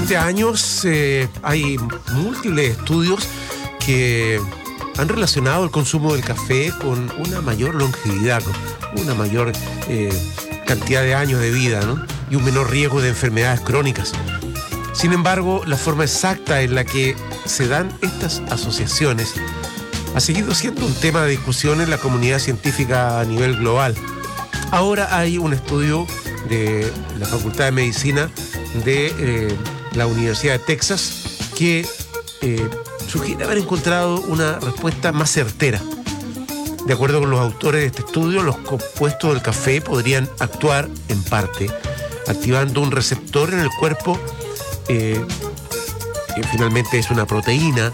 Durante años hay múltiples estudios que han relacionado el consumo del café con una mayor longevidad, con una mayor cantidad de años de vida, ¿no? Y un menor riesgo de enfermedades crónicas. Sin embargo, la forma exacta en la que se dan estas asociaciones ha seguido siendo un tema de discusión en la comunidad científica a nivel global. Ahora hay un estudio de la Facultad de Medicina de la Universidad de Texas que sugiere haber encontrado una respuesta más certera. De acuerdo con los autores de este estudio, los compuestos del café podrían actuar, en parte, activando un receptor en el cuerpo que finalmente es una proteína